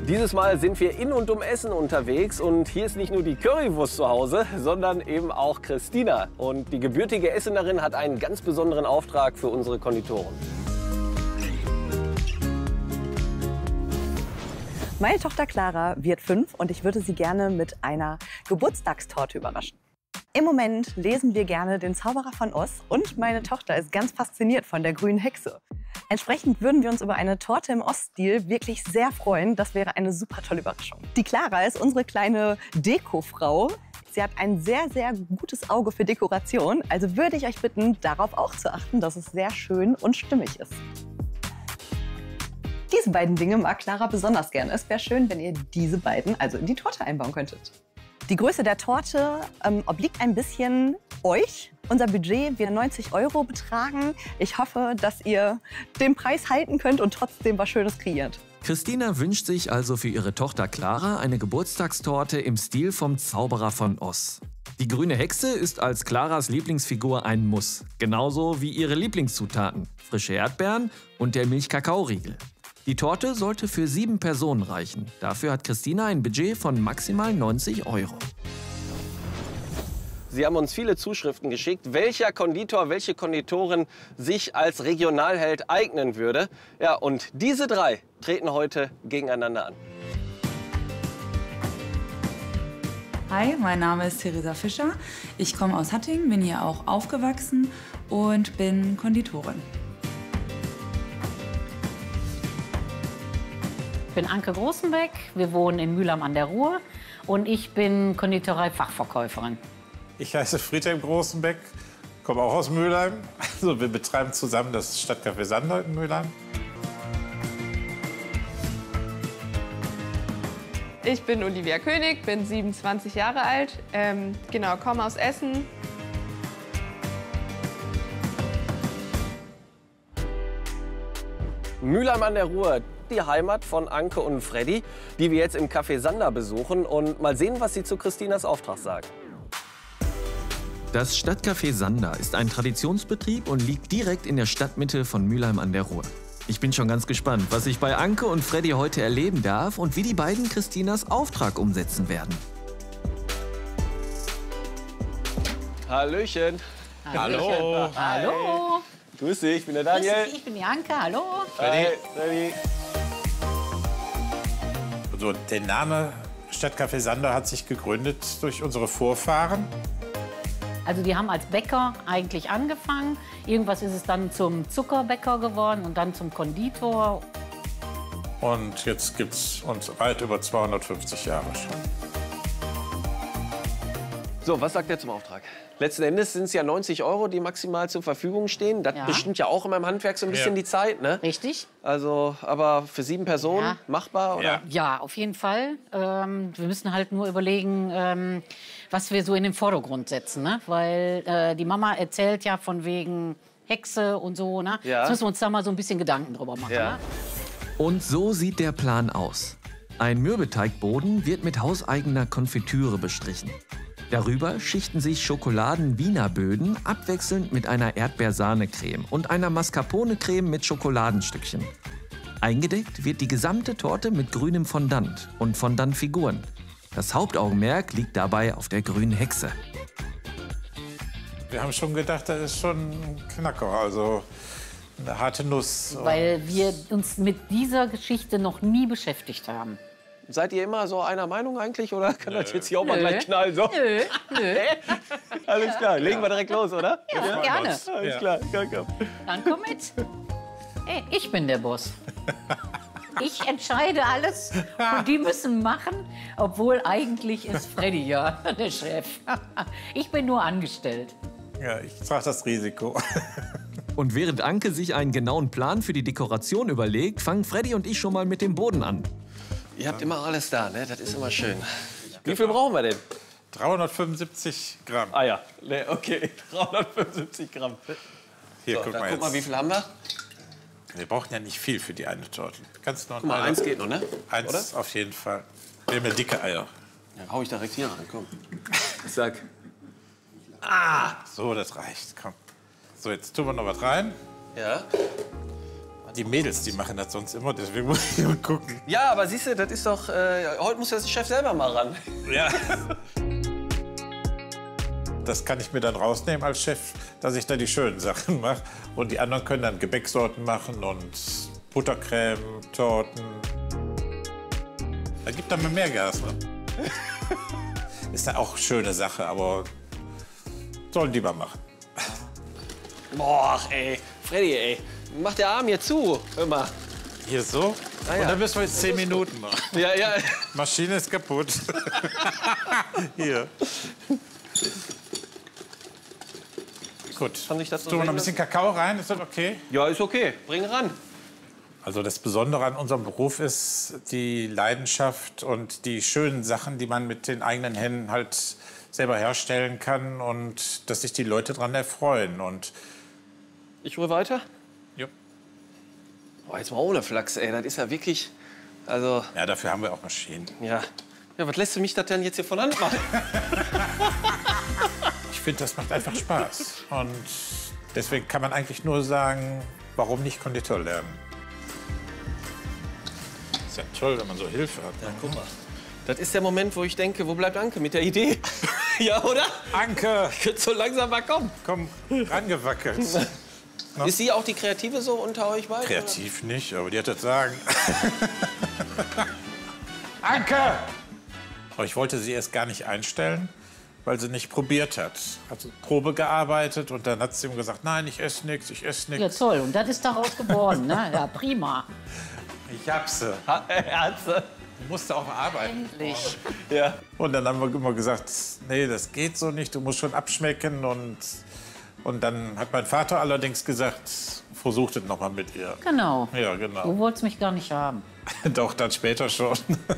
Dieses Mal sind wir in und um Essen unterwegs und hier ist nicht nur die Currywurst zu Hause, sondern eben auch Christina. Und die gebürtige Essenerin hat einen ganz besonderen Auftrag für unsere Konditoren. Meine Tochter Clara wird 5 und ich würde sie gerne mit einer Geburtstagstorte überraschen. Im Moment lesen wir gerne den Zauberer von Oz und meine Tochter ist ganz fasziniert von der grünen Hexe. Entsprechend würden wir uns über eine Torte im Oststil wirklich sehr freuen. Das wäre eine super tolle Überraschung. Die Clara ist unsere kleine Dekofrau. Sie hat ein sehr, sehr gutes Auge für Dekoration. Also würde ich euch bitten, darauf auch zu achten, dass es sehr schön und stimmig ist. Diese beiden Dinge mag Clara besonders gern. Es wäre schön, wenn ihr diese beiden also in die Torte einbauen könntet. Die Größe der Torte obliegt ein bisschen euch. Unser Budget wird 90 € betragen. Ich hoffe, dass ihr den Preis halten könnt und trotzdem was Schönes kreiert. Christina wünscht sich also für ihre Tochter Clara eine Geburtstagstorte im Stil vom Zauberer von Oz. Die grüne Hexe ist als Claras Lieblingsfigur ein Muss. Genauso wie ihre Lieblingszutaten, frische Erdbeeren und der Milchkakaoriegel. Die Torte sollte für 7 Personen reichen. Dafür hat Christina ein Budget von maximal 90 €. Sie haben uns viele Zuschriften geschickt, welcher Konditor, welche Konditorin sich als Regionalheld eignen würde. Ja, und diese 3 treten heute gegeneinander an. Hi, mein Name ist Theresa Fischer. Ich komme aus Hattingen, bin hier auch aufgewachsen und bin Konditorin. Ich bin Anke Großenbeck, wir wohnen in Mülheim an der Ruhr und ich bin Konditorei-Fachverkäuferin. Ich heiße Friedhelm Großenbeck, komme auch aus Mülheim. Also wir betreiben zusammen das Stadtcafé Sander in Mülheim. Ich bin Olivia König, bin 27 Jahre alt, genau, komme aus Essen. Mülheim an der Ruhr, die Heimat von Anke und Freddy, die wir jetzt im Café Sander besuchen und mal sehen, was sie zu Christinas Auftrag sagen. Das Stadtcafé Sander ist ein Traditionsbetrieb und liegt direkt in der Stadtmitte von Mülheim an der Ruhr. Ich bin schon ganz gespannt, was ich bei Anke und Freddy heute erleben darf und wie die beiden Christinas Auftrag umsetzen werden. Hallöchen. Hallo. Hallo. Grüß dich, ich bin der Daniel. Ich bin die Anke, hallo. Hi, Freddy. Also, der Name Stadtcafé Sander hat sich gegründet durch unsere Vorfahren. Also die haben als Bäcker eigentlich angefangen. Irgendwas ist es dann zum Zuckerbäcker geworden und dann zum Konditor. Und jetzt gibt es uns weit über 250 Jahre schon. So, was sagt er zum Auftrag? Letzten Endes sind es ja 90 €, die maximal zur Verfügung stehen. Das bestimmt ja auch in meinem Handwerk so ein bisschen die Zeit, ne? Richtig. Also, aber für 7 Personen machbar, oder? Ja, auf jeden Fall. Wir müssen halt nur überlegen, was wir so in den Vordergrund setzen, ne? Weil die Mama erzählt ja von wegen Hexe und so, ne? Ja. Jetzt müssen wir uns da mal so ein bisschen Gedanken drüber machen. Ja. Ne? Und so sieht der Plan aus. Ein Mürbeteigboden wird mit hauseigener Konfitüre bestrichen. Darüber schichten sich Schokoladen-Wiener Böden abwechselnd mit einer Erdbeersahnecreme und einer Mascarpone-Creme mit Schokoladenstückchen. Eingedeckt wird die gesamte Torte mit grünem Fondant und Fondantfiguren. Das Hauptaugenmerk liegt dabei auf der grünen Hexe. Wir haben schon gedacht, das ist schon ein Knacker, also eine harte Nuss. Weil wir uns mit dieser Geschichte noch nie beschäftigt haben. Seid ihr immer so einer Meinung eigentlich, oder kann das jetzt hier auch mal gleich knallen? So? Nö. Alles klar, legen wir direkt los, oder? Ja, gerne. Alles klar, komm. Dann komm mit. Hey, ich bin der Boss. Ich entscheide alles und die müssen machen, obwohl eigentlich ist Freddy ja der Chef. Ich bin nur angestellt. Ja, ich trage das Risiko. Und während Anke sich einen genauen Plan für die Dekoration überlegt, fangen Freddy und ich schon mal mit dem Boden an. Ihr habt immer alles da, ne? Das ist immer schön. Wie viel brauchen wir denn? 375 Gramm. Ah ja, ne, okay, 375 Gramm. Hier, So, guck dann mal guck mal, jetzt. wie viel haben wir? Wir brauchen ja nicht viel für die eine Torte. Kannst noch Guck mal, eins geht noch, ne? Eins Oder? auf jeden Fall. Wir haben ja dicke Eier. Ja, hau ich direkt hier rein, komm. Zack. So, das reicht. Komm. So, jetzt tun wir noch was rein. Ja. Die Mädels, die machen das sonst immer, deswegen muss ich mal gucken. Ja, aber siehst du, das ist doch... heute muss der Chef selber mal ran. Ja. Das kann ich mir dann rausnehmen als Chef, dass ich da die schönen Sachen mache. Und die anderen können dann Gebäcksorten machen und Buttercreme, Torten. Da gibt dann mal mehr Gas. Ne? Ist ja auch eine schöne Sache, aber sollen die mal machen. Boah, ey. Freddy, ey. Mach der Arm hier zu. Hör mal. Hier so? Ah, ja. Und dann müssen wir jetzt 10 Minuten machen. Ja, ja. Maschine ist kaputt. Hier. Gut. Kann ich das so Tun wir noch sehen ein bisschen Kakao rein, ist das okay? Ja, ist okay. Bring ran. Also das Besondere an unserem Beruf ist die Leidenschaft und die schönen Sachen, die man mit den eigenen Händen halt selber herstellen kann und dass sich die Leute daran erfreuen. Und Ich rühre weiter. ja. Boah, jetzt mal ohne Flachs, ey. Das ist ja wirklich... Also, Ja, dafür haben wir auch Maschinen. ja. Ja, was lässt du mich das denn jetzt hier von Hand machen? Ich finde, das macht einfach Spaß. Und deswegen kann man eigentlich nur sagen, warum nicht Konditor lernen? Ist ja toll, wenn man so Hilfe hat. Ja, guck mal. Das ist der Moment, wo ich denke, wo bleibt Anke mit der Idee? Ja, oder? Anke, Könnte so langsam mal kommen. komm, rangewackelt. Ist sie auch die Kreative so unter euch beiden? Kreativ nicht, aber die hat das Sagen. Anke! Aber ich wollte sie erst gar nicht einstellen, weil sie nicht probiert hat. Hat so Probe gearbeitet und dann hat sie ihm gesagt, nein, ich esse nichts, ich esse Ja, nichts. toll. Und das ist daraus geboren, ne? Ja, prima. Ich hab sie. Hat sie. Ich musste auch arbeiten. Endlich. Ja. Und dann haben wir immer gesagt, nee, das geht so nicht, du musst schon abschmecken. Und dann hat mein Vater allerdings gesagt, versucht es noch mal mit ihr. Genau. Ja, Du genau. wolltest mich gar nicht haben. Doch, dann später schon.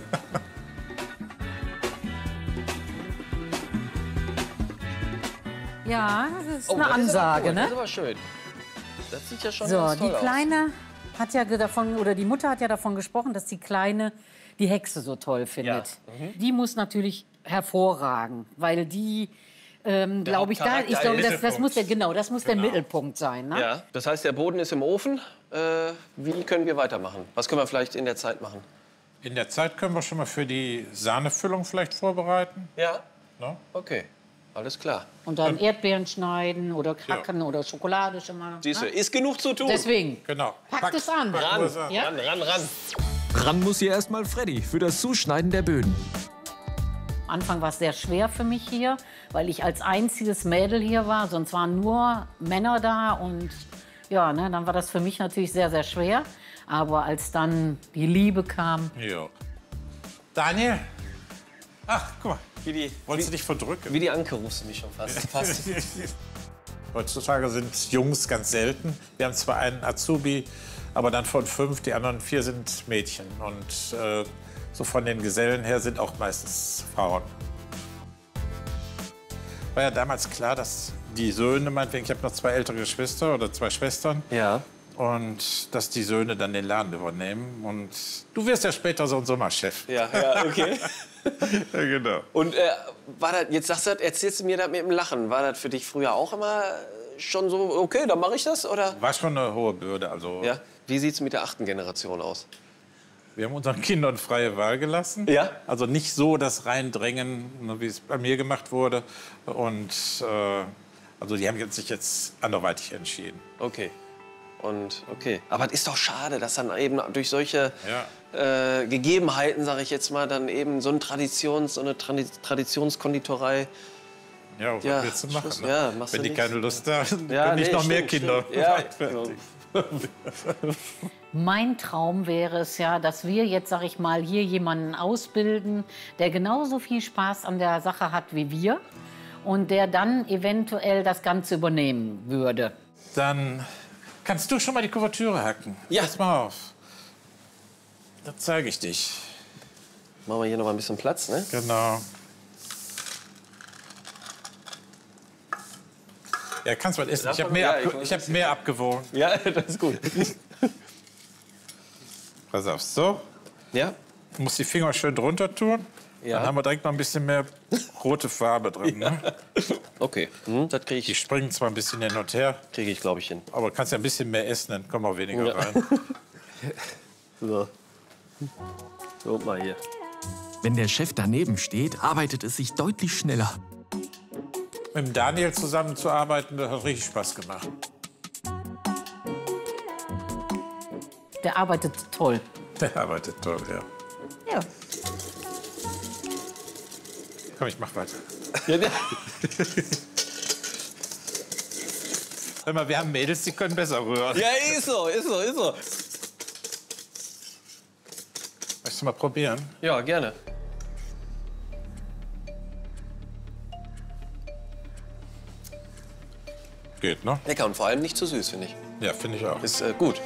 Ja, das ist Oh, eine das ist aber Ansage, cool. Das ne? ist aber schön. Das sieht ja schon So, ganz die toll aus. Kleine hat ja davon, oder die Mutter hat ja davon gesprochen, dass die Kleine die Hexe so toll findet. Die muss natürlich hervorragen, weil die, glaube ich, da, ich glaube, das muss der, genau, das muss der Mittelpunkt sein. Ne? Ja, das heißt, der Boden ist im Ofen. Wie können wir weitermachen? Was können wir vielleicht in der Zeit machen? In der Zeit können wir schon mal für die Sahnefüllung vielleicht vorbereiten. Ja. Ne? Okay, alles klar. Und dann Erdbeeren schneiden oder Hacken oder Schokolade schon mal. Siehst du, Ne? ist genug zu tun. Deswegen, Genau. packt es an. Ran, Ursache. Ja? ran. Ran muss hier erstmal Freddy für das Zuschneiden der Böden. Am Anfang war es sehr schwer für mich hier, weil ich als einziges Mädel hier war. Sonst waren nur Männer da und ja, ne, dann war das für mich natürlich sehr, sehr schwer. Aber als dann die Liebe kam, Ja. Daniel? Ach, guck mal. Wie Wolltest du dich verdrücken? die Anke rufst du mich schon fast. Heutzutage sind Jungs ganz selten. Wir haben zwar einen Azubi, aber dann von 5, die anderen 4 sind Mädchen. Und so von den Gesellen her sind auch meistens Frauen. War ja damals klar, dass die Söhne, meinetwegen, ich habe noch 2 ältere Geschwister oder 2 Schwestern, Ja. und dass die Söhne dann den Laden übernehmen. Und du wirst ja später so ein Sommerchef. Ja, okay. Ja, genau. Und war das, jetzt sagst du, erzählst du mir das mit dem Lachen. War das für dich früher auch immer schon so, okay, dann mache ich das? Oder? War schon eine hohe Bürde. Also, Ja. Wie sieht es mit der 8. Generation aus? wir haben unseren Kindern freie Wahl gelassen. Ja. Also nicht so das Reindrängen, wie es bei mir gemacht wurde. Und also die haben sich jetzt anderweitig entschieden. Okay. Und okay. Aber es ist doch schade, dass dann eben durch solche Ja. Gegebenheiten, sage ich jetzt mal, dann eben so eine Traditionskonditorei. Ja, was Ja, willst du machen? Schluss. Ne? Ja, machst Wenn du die nichts. keine Lust haben, Ja, können nicht nee, noch mehr stimmt, Kinder stimmt. Ja. fertig. mein Traum wäre es ja, dass wir jetzt, sag ich mal, hier jemanden ausbilden, der genauso viel Spaß an der Sache hat wie wir und der dann eventuell das Ganze übernehmen würde. Dann kannst du schon mal die Kuvertüre hacken. Ja. Pass mal auf. Da zeige ich dich. Machen wir hier noch mal ein bisschen Platz, ne? Genau. Ja, kannst mal essen. Ich habe mehr, Ja, ich hab mehr abgewogen. Ja, das ist gut. Pass auf, so. Ja? Du musst die Finger schön drunter tun. Dann haben wir direkt noch ein bisschen mehr rote Farbe drin. Ne? Okay, das kriege Die ich, springen zwar ein bisschen hin und her, glaube ich, hin. aber kannst ja ein bisschen mehr essen, dann kommen auch weniger rein. So. So, mal hier. Wenn der Chef daneben steht, arbeitet es sich deutlich schneller. Mit dem Daniel zusammenzuarbeiten, das hat richtig Spaß gemacht. Der arbeitet toll. Der arbeitet toll, ja. Ja. Komm, ich mach weiter. Hör mal, wir haben Mädels, die können besser rühren. Ja, ist so. Möchtest du mal probieren? Ja, gerne. Geht, ne? Lecker und vor allem nicht zu süß, finde ich. Ja, finde ich auch. Ist gut.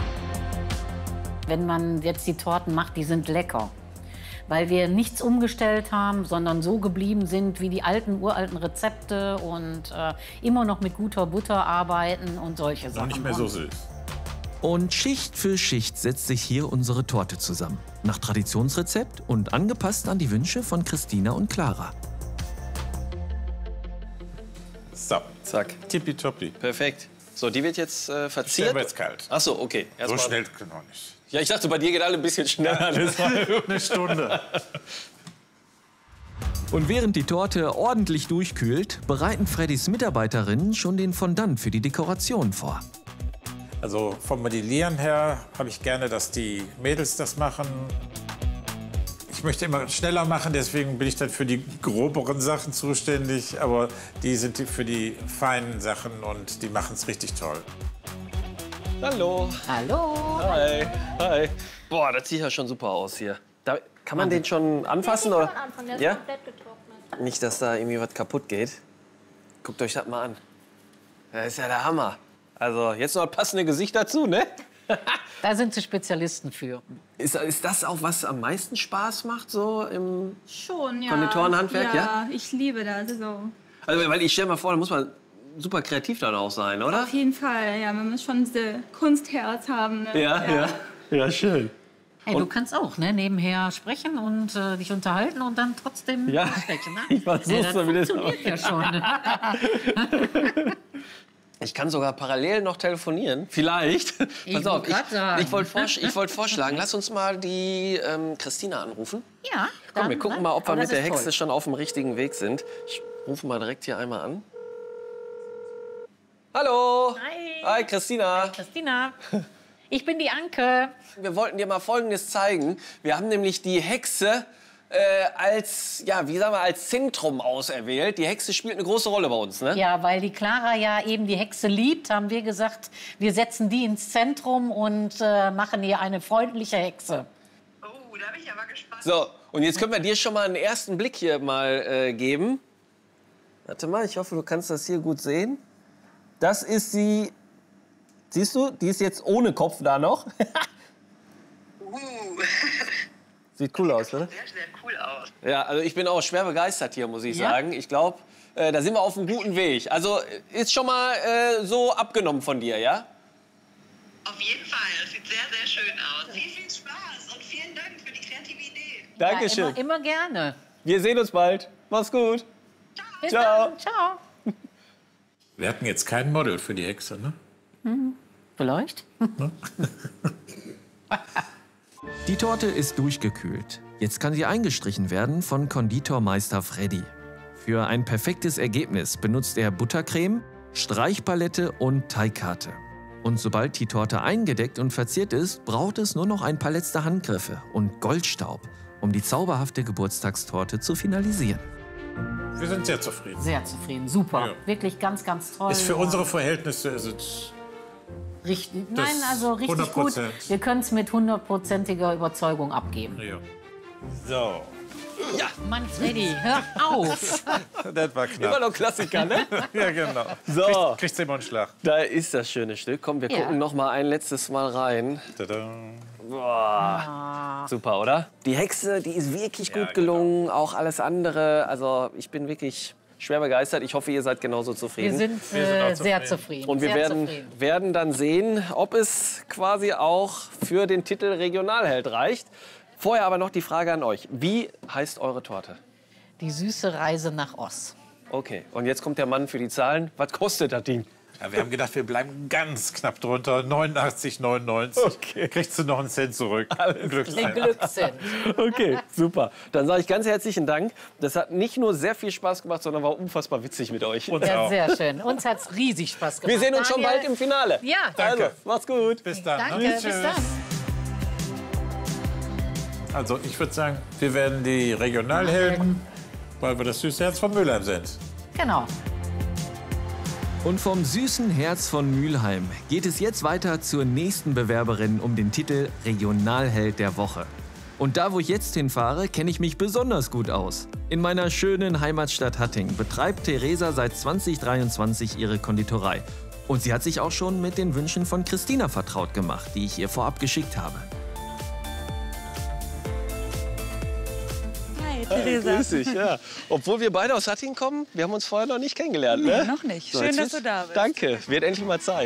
Wenn man jetzt die Torten macht, die sind lecker. Weil wir nichts umgestellt haben, sondern so geblieben sind wie die uralten Rezepte und immer noch mit guter Butter arbeiten und solche Sachen. Noch nicht mehr so süß. Und Schicht für Schicht setzt sich hier unsere Torte zusammen. Nach Traditionsrezept und angepasst an die Wünsche von Christina und Clara. So, Zack. tippitoppi. Perfekt. So, die wird jetzt Stellen verziert. wir jetzt kalt. Ach so, okay. So Erstmal- schnell noch nicht. Ja, ich dachte, bei dir geht alle ein bisschen schneller. Eine Stunde. Und während die Torte ordentlich durchkühlt, bereiten Freddys Mitarbeiterinnen schon den Fondant für die Dekoration vor. Also vom Modellieren her habe ich gerne, dass die Mädels das machen. Ich möchte immer schneller machen, deswegen bin ich dann für die groberen Sachen zuständig. Aber die sind für die feinen Sachen und die machen es richtig toll. Hallo. Hallo. Hi. Hi. Boah, das sieht ja schon super aus hier. Da, kann man den schon anfassen? Oder? Ja? Nicht, dass da irgendwie was kaputt geht. Guckt euch das mal an. Das ist ja der Hammer. Also jetzt noch ein passendes Gesicht dazu, ne? Da sind sie Spezialisten für. Ist das auch, was am meisten Spaß macht, so im Schon, ja. Konditorenhandwerk? Ja? Ich liebe das. Also, weil ich stelle mal vor, da muss man super kreativ dann auch sein, oder? Auf jeden Fall, ja. Man muss schon diese Kunstherz haben. Ne? Ja, schön. Hey, du kannst auch nebenher sprechen und dich unterhalten und dann trotzdem Ja, sprechen. Ne? ich versuch's mal wieder. Funktioniert ja schon. Ich kann sogar parallel noch telefonieren. Vielleicht. Ich Pass auf, wollte grad sagen. ich wollte vorschlagen, lass uns mal die Christina anrufen. Ja. Komm, wir gucken mal, ob wir Aber mit das der ist Hexe toll. schon auf dem richtigen Weg sind. Ich rufe mal direkt hier einmal an. Hallo. Hi. Hi, Christina. Christina, ich bin die Anke. Wir wollten dir mal Folgendes zeigen. Wir haben nämlich die Hexe als, ja, wie sagen wir, als Zentrum auserwählt. Die Hexe spielt eine große Rolle bei uns, ne? Ja, weil die Clara ja eben die Hexe liebt, haben wir gesagt, wir setzen die ins Zentrum und machen ihr eine freundliche Hexe. Oh, da bin ich aber gespannt. So, und jetzt können wir dir schon mal einen ersten Blick hier mal geben. Warte mal, ich hoffe, du kannst das hier gut sehen. Das ist sie. Siehst du, die ist jetzt ohne Kopf da noch. Sieht cool aus, oder? Sehr, sehr cool aus. Ja, also ich bin auch schwer begeistert hier, muss ich Ja? sagen. Ich glaube, da sind wir auf einem guten Weg. Also ist schon mal so abgenommen von dir, ja? Auf jeden Fall. Das sieht sehr, sehr schön aus. Viel Spaß und vielen Dank für die kreative Idee. Dankeschön. Ja, immer gerne. Wir sehen uns bald. Mach's gut. Bis Ciao. dann. Ciao. Wir hatten jetzt kein Model für die Hexe, ne? Vielleicht. Die Torte ist durchgekühlt. Jetzt kann sie eingestrichen werden von Konditormeister Freddy. Für ein perfektes Ergebnis benutzt er Buttercreme, Streichpalette und Teigkarte. Und sobald die Torte eingedeckt und verziert ist, braucht es nur noch ein paar letzte Handgriffe und Goldstaub, um die zauberhafte Geburtstagstorte zu finalisieren. Wir sind sehr zufrieden. Sehr zufrieden. Super. Ja. Wirklich ganz, ganz toll. Ist für unsere Verhältnisse ist es Richtig. Das Nein, also richtig 100%. gut. Wir können es mit 100%iger Überzeugung abgeben. ja. So, Mann, Freddy, hör auf. das war Immer knapp. noch Klassiker, ne? Ja, genau. So, Kriegst du immer einen Schlag. da ist das schöne Stück. Komm, wir Ja. gucken noch mal ein letztes Mal rein. Tada. Boah. Super, oder? Die Hexe, die ist wirklich gut gelungen. Auch alles andere. Also ich bin wirklich schwer begeistert. Ich hoffe, ihr seid genauso Wir zufrieden. sind auch sehr zufrieden. Und wir sehr werden, zufrieden. werden dann sehen, ob es quasi auch für den Titel Regionalheld reicht. Vorher aber noch die Frage an euch. Wie heißt eure Torte? Die süße Reise nach Oss. Okay, und jetzt kommt der Mann für die Zahlen. Was kostet das Ding? Ja, wir haben gedacht, wir bleiben ganz knapp drunter. 89,99. Okay. Kriegst du noch einen Cent zurück. Den Glückssinn. Okay, super. Dann sage ich ganz herzlichen Dank. Das hat nicht nur sehr viel Spaß gemacht, sondern war unfassbar witzig mit euch. Ja, sehr schön. Uns hat es riesig Spaß gemacht. Wir sehen uns schon Daniel. bald im Finale. Ja. Also, macht's gut. Bis dann. Danke, Ne? bis Tschüss. dann. Also ich würde sagen, wir werden die Regionalhelden, weil wir das süße Herz von Mülheim sind. Genau. Und vom süßen Herz von Mülheim geht es jetzt weiter zur nächsten Bewerberin um den Titel Regionalheld der Woche. Und da, wo ich jetzt hinfahre, kenne ich mich besonders gut aus. In meiner schönen Heimatstadt Hattingen betreibt Theresa seit 2023 ihre Konditorei. Und sie hat sich auch schon mit den Wünschen von Christina vertraut gemacht, die ich ihr vorab geschickt habe. Hi, Theresa. Grüß dich, ja. Obwohl wir beide aus Hattingen kommen, wir haben uns vorher noch nicht kennengelernt, ne? Nee, noch nicht. So, Schön, jetzt dass du wird's- da bist. Danke, wird endlich mal Zeit.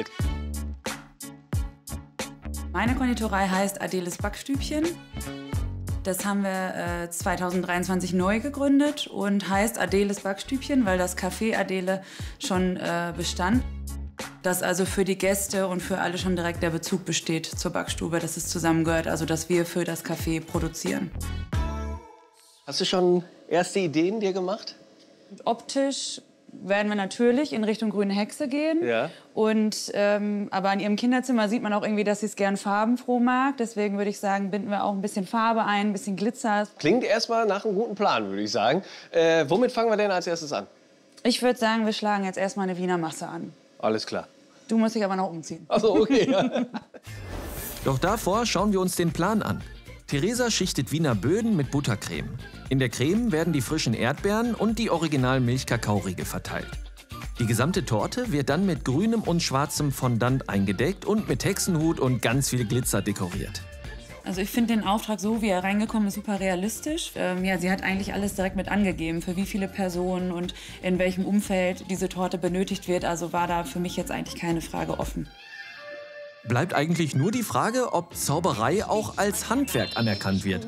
Meine Konditorei heißt Adeles Backstübchen. Das haben wir 2023 neu gegründet und heißt Adeles Backstübchen, weil das Café Adele schon bestand. Dass also für die Gäste und für alle schon direkt der Bezug besteht zur Backstube, dass es zusammengehört, also dass wir für das Café produzieren. Hast du schon erste Ideen dir gemacht? Optisch werden wir natürlich in Richtung Grüne Hexe gehen. Ja. Und, aber in ihrem Kinderzimmer sieht man auch irgendwie, dass sie es gern farbenfroh mag. Deswegen würde ich sagen, binden wir auch ein bisschen Farbe ein, ein bisschen Glitzer. Klingt erstmal nach einem guten Plan, würde ich sagen. Womit fangen wir denn als erstes an? Ich würde sagen, wir schlagen jetzt erstmal eine Wiener Masse an. Alles klar. Du musst dich aber noch umziehen. Also okay. Ja. Doch davor schauen wir uns den Plan an. Theresa schichtet Wiener Böden mit Buttercreme. In der Creme werden die frischen Erdbeeren und die original Milch-Kakaoriegel verteilt. Die gesamte Torte wird dann mit grünem und schwarzem Fondant eingedeckt und mit Hexenhut und ganz viel Glitzer dekoriert. Also ich finde den Auftrag, so wie er reingekommen ist, super realistisch. Ja, sie hat eigentlich alles direkt mit angegeben, für wie viele Personen und in welchem Umfeld diese Torte benötigt wird. Also war da für mich jetzt eigentlich keine Frage offen. Bleibt eigentlich nur die Frage, ob Zauberei auch als Handwerk anerkannt wird.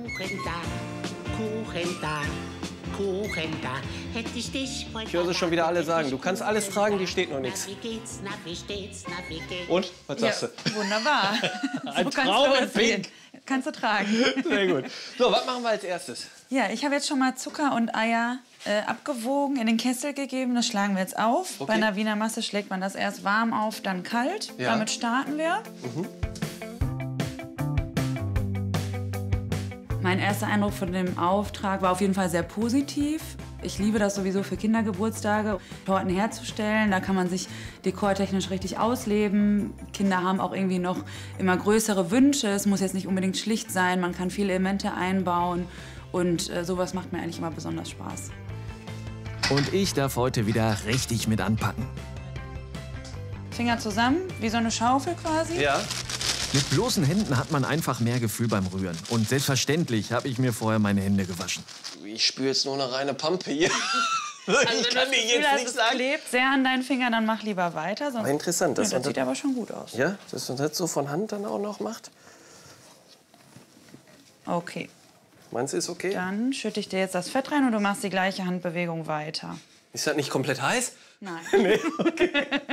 Ich höre sie schon wieder alle sagen, du kannst alles tragen, die steht noch nichts. Und? Was sagst du? Wunderbar. Ein So kannst Traum du in es sehen. Pink. Kannst du tragen. Sehr gut. So, was machen wir als erstes? Ja, ich habe jetzt schon mal Zucker und Eier abgewogen, in den Kessel gegeben. Das schlagen wir jetzt auf. Okay. Bei einer Wiener Masse schlägt man das erst warm auf, dann kalt. Ja. Damit starten wir. Mein erster Eindruck von dem Auftrag war auf jeden Fall sehr positiv. Ich liebe das sowieso für Kindergeburtstage, Torten herzustellen. Da kann man sich dekortechnisch richtig ausleben. Kinder haben auch irgendwie noch immer größere Wünsche. Es muss jetzt nicht unbedingt schlicht sein. Man kann viele Elemente einbauen. Und sowas macht mir eigentlich immer besonders Spaß. Und ich darf heute wieder richtig mit anpacken. Finger zusammen, wie so eine Schaufel quasi. Ja. Mit bloßen Händen hat man einfach mehr Gefühl beim Rühren. Und selbstverständlich habe ich mir vorher meine Hände gewaschen. Ich spüre jetzt nur eine reine Pampe hier. Also Ich kann dir jetzt nicht es sagen. klebt sehr an deinen Fingern, dann mach lieber weiter. Sonst Interessant. das sieht aber schon gut aus. Ja, dass man das so von Hand dann auch noch macht. Okay, Meinst du, ist okay? dann schütte ich dir jetzt das Fett rein und du machst die gleiche Handbewegung weiter. Ist das nicht komplett heiß? Nein. Nee, okay.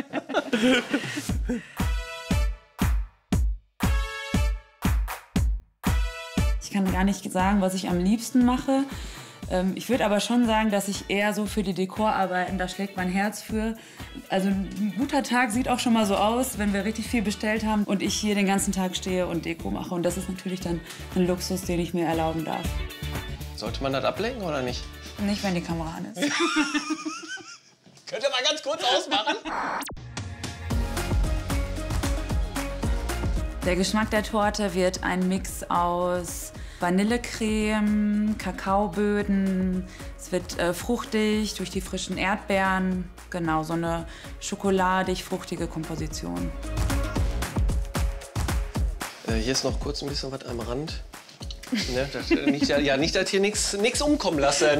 Ich kann gar nicht sagen, was ich am liebsten mache. Ich würde aber schon sagen, dass ich eher so für die Dekorarbeiten, da schlägt mein Herz für. Also ein guter Tag sieht auch schon mal so aus, wenn wir richtig viel bestellt haben und ich hier den ganzen Tag stehe und Deko mache. Und das ist natürlich dann ein Luxus, den ich mir erlauben darf. Sollte man das ablenken oder nicht? Nicht, wenn die Kamera an ist. Könnt ihr mal ganz kurz ausmachen? Der Geschmack der Torte wird ein Mix aus Vanillecreme, Kakaoböden. Es wird fruchtig durch die frischen Erdbeeren. Genau, so eine schokoladig-fruchtige Komposition. Hier ist noch kurz ein bisschen was am Rand. Ne, nicht, dass hier nichts umkommen lassen.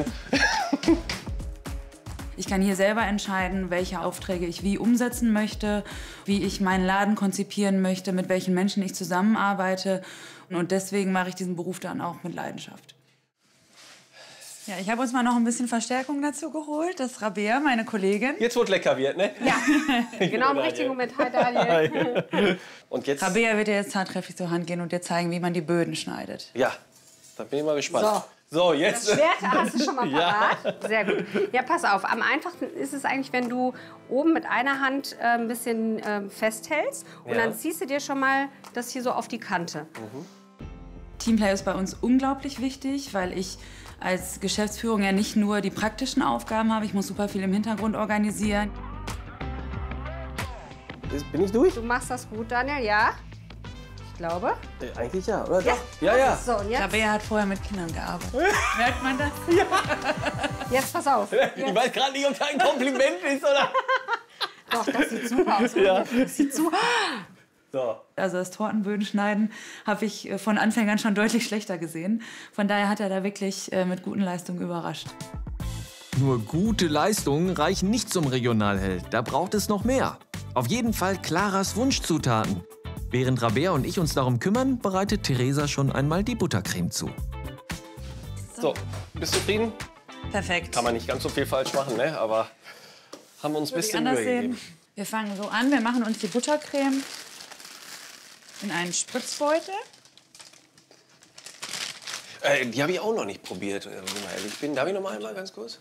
Ich kann hier selber entscheiden, welche Aufträge ich wie umsetzen möchte, wie ich meinen Laden konzipieren möchte, mit welchen Menschen ich zusammenarbeite. Und deswegen mache ich diesen Beruf dann auch mit Leidenschaft. Ja, ich habe uns mal noch ein bisschen Verstärkung dazu geholt. Das ist Rabea, meine Kollegin. Jetzt, wo es lecker wird, ne? Ja, genau im richtigen Moment. Hi, Daniel. Und jetzt? Rabea wird dir jetzt tatkräftig zur Hand gehen und dir zeigen, wie man die Böden schneidet. Ja, da bin ich mal gespannt. So. So, jetzt. Das Schwert hast du schon mal parat. Ja. Sehr gut. Ja, pass auf. Am einfachsten ist es eigentlich, wenn du oben mit einer Hand ein bisschen festhältst. Und Ja. dann ziehst du dir schon mal das hier so auf die Kante. Teamplay ist bei uns unglaublich wichtig, weil ich als Geschäftsführung ja nicht nur die praktischen Aufgaben habe. Ich muss super viel im Hintergrund organisieren. Bin ich durch? Du machst das gut, Daniel, ja? Ich glaube. Eigentlich ja, oder? Ja. Ja, ja. So, und jetzt, Rabea hat vorher mit Kindern gearbeitet. Merkt man das? jetzt pass auf. Ich weiß gerade nicht, ob das ein Kompliment ist, oder? Doch, das sieht super aus. Ja. Das sieht super. So. Also das Tortenböden schneiden habe ich von Anfängern schon deutlich schlechter gesehen. Von daher hat er da wirklich mit guten Leistungen überrascht. Nur gute Leistungen reichen nicht zum Regionalheld. Da braucht es noch mehr. Auf jeden Fall Claras Wunschzutaten. Während Rabea und ich uns darum kümmern, bereitet Theresa schon einmal die Buttercreme zu. So, bist du zufrieden? Perfekt. Kann man nicht ganz so viel falsch machen, ne? Aber haben wir uns ein bisschen Mühe gegeben. Wir fangen so an. Wir machen uns die Buttercreme in einen Spritzbeutel. Die habe ich auch noch nicht probiert, wenn ich mal ehrlich bin. Darf ich noch mal einmal ganz kurz?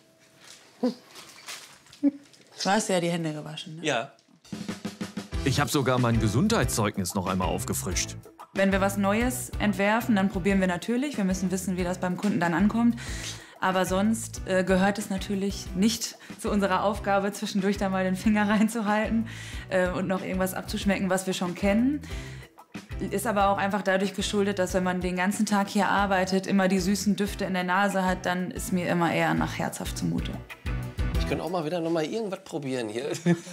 Du hast ja die Hände gewaschen. Ne? Ja. Ich habe sogar mein Gesundheitszeugnis noch einmal aufgefrischt. Wenn wir was Neues entwerfen, dann probieren wir natürlich. Wir müssen wissen, wie das beim Kunden dann ankommt. Aber sonst gehört es natürlich nicht zu unserer Aufgabe, zwischendurch da mal den Finger reinzuhalten und noch irgendwas abzuschmecken, was wir schon kennen. Ist aber auch einfach dadurch geschuldet, dass wenn man den ganzen Tag hier arbeitet, immer die süßen Düfte in der Nase hat, dann ist mir immer eher nach herzhaft zumute. Ich könnte auch mal wieder noch mal irgendwas probieren hier.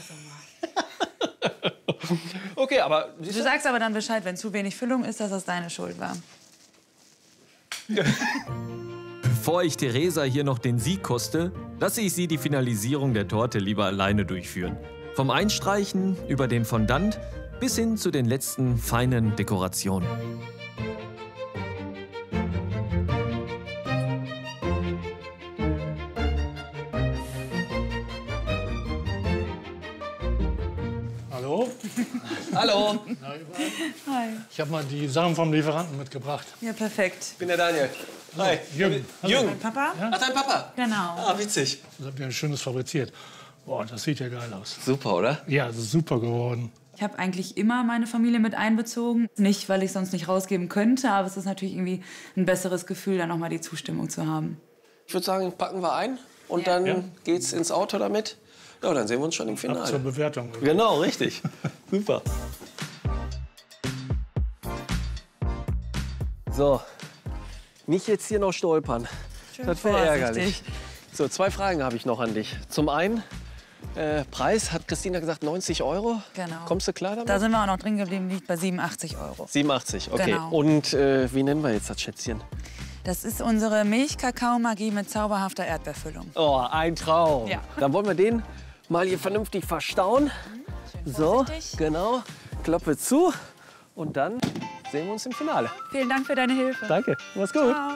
Okay, aber... Du sagst aber dann Bescheid, wenn zu wenig Füllung ist, dass das deine Schuld war. Bevor ich Theresa hier noch den Sieg koste, lasse ich sie die Finalisierung der Torte lieber alleine durchführen. Vom Einstreichen über den Fondant bis hin zu den letzten feinen Dekorationen. Hallo? Hallo. Hi. Ich habe mal die Sachen vom Lieferanten mitgebracht. Ja, perfekt. Ich bin der Daniel. Hi. Jürgen. Jürgen. Papa? Ach, dein Papa? Genau. Ah, witzig. Das habt ihr ein schönes fabriziert. Boah, das sieht ja geil aus. Super, oder? Ja, das ist super geworden. Ich habe eigentlich immer meine Familie mit einbezogen. Nicht, weil ich sonst nicht rausgeben könnte, aber es ist natürlich irgendwie ein besseres Gefühl, da nochmal die Zustimmung zu haben. Ich würde sagen, packen wir ein und dann geht's ins Auto damit. Ja, dann sehen wir uns schon im Finale. Ab zur Bewertung. Oder? Genau, richtig. Super. So, nicht jetzt hier noch stolpern. Schön Das wäre ärgerlich. vorsichtig. So, 2 Fragen habe ich noch an dich. Zum einen, Preis, hat Christina gesagt, 90 €. Genau. Kommst du klar damit? Da sind wir auch noch drin geblieben, liegt bei 87 €. 87, okay. Genau. Und wie nennen wir jetzt das Schätzchen? Das ist unsere Milch-Kakao-Magie mit zauberhafter Erdbeerfüllung. Oh, ein Traum. Ja. Dann wollen wir den mal hier vernünftig verstauen. So, vorsichtig. genau. Klappe zu und dann sehen wir uns im Finale. Vielen Dank für deine Hilfe. Danke, mach's gut. Ciao.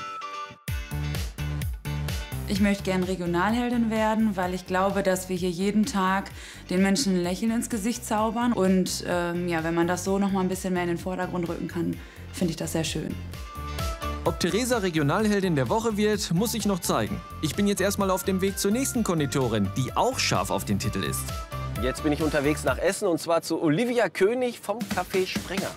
Ich möchte gern Regionalheldin werden, weil ich glaube, dass wir hier jeden Tag den Menschen ein Lächeln ins Gesicht zaubern. Und ja, wenn man das so noch mal ein bisschen mehr in den Vordergrund rücken kann, finde ich das sehr schön. Ob Theresa Regionalheldin der Woche wird, muss ich noch zeigen. Ich bin jetzt erstmal auf dem Weg zur nächsten Konditorin, die auch scharf auf den Titel ist. Jetzt bin ich unterwegs nach Essen und zwar zu Olivia König vom Café Sprenger.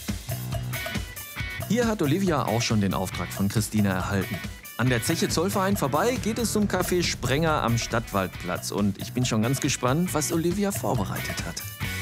Hier hat Olivia auch schon den Auftrag von Christina erhalten. An der Zeche Zollverein vorbei geht es zum Café Sprenger am Stadtwaldplatz. Und ich bin schon ganz gespannt, was Olivia vorbereitet hat.